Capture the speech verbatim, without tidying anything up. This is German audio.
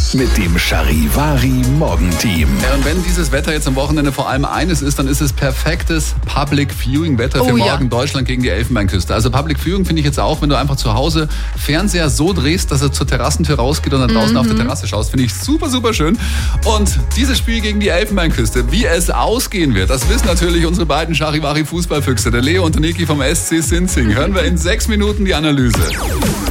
mit dem Charivari Morgenteam. Ja, und wenn dieses Wetter jetzt am Wochenende vor allem eines ist, dann ist es perfektes Public Viewing Wetter für Oh, morgen ja. Deutschland gegen die Elfenbeinküste. Also Public Viewing finde ich jetzt auch, wenn du einfach zu Hause Fernseher so drehst, dass er zur Terrassentür rausgeht und dann draußen Mhm. auf der Terrasse schaust, finde ich super, super schön. Und dieses Spiel gegen die Elfenbeinküste, wie es ausgehen wird, das wissen natürlich unsere beiden Charivari Fußballfüchse, der Leo und der Niki vom S C Sinzing. Hören wir in sechs Minuten die Analyse.